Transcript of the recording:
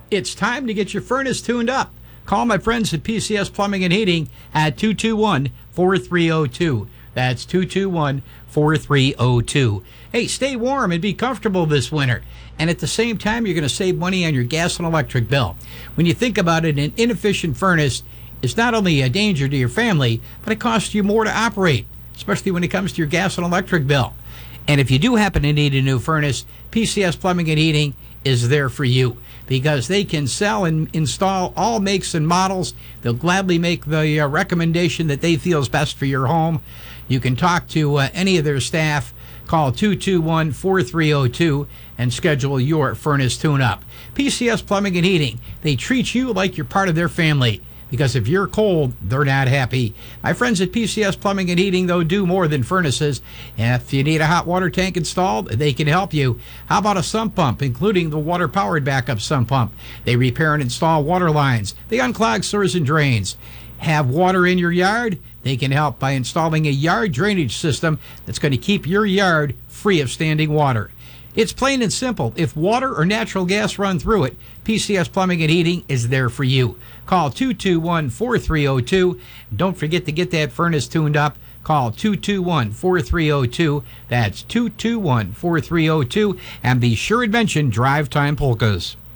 It's time to get your furnace tuned up. Call my friends at PCS Plumbing and Heating at 221-4302. That's 221-4302. Hey, stay warm and be comfortable this winter. And at the same time, you're going to save money on your gas and electric bill. When you think about it, an inefficient furnace is not only a danger to your family, but it costs you more to operate, especially when it comes to your gas and electric bill. And if you do happen to need a new furnace, PCS Plumbing and Heating is there for you because they can sell and install all makes and models. They'll gladly make the recommendation that they feel is best for your home. You can talk to any of their staff. Call 221-4302 and schedule your furnace tune-up. PCS Plumbing and Heating, they treat you like you're part of their family. Because if you're cold, they're not happy. My friends at PCS Plumbing and Heating, though, do more than furnaces. If you need a hot water tank installed, they can help you. How about a sump pump, including the water-powered backup sump pump? They repair and install water lines. They unclog sewers and drains. Have water in your yard? They can help by installing a yard drainage system that's going to keep your yard free of standing water. It's plain and simple. If water or natural gas run through it, PCS Plumbing and Heating is there for you. Call 221-4302. Don't forget to get that furnace tuned up. Call 221-4302. That's 221-4302. And be sure to mention Drive Time Polkas.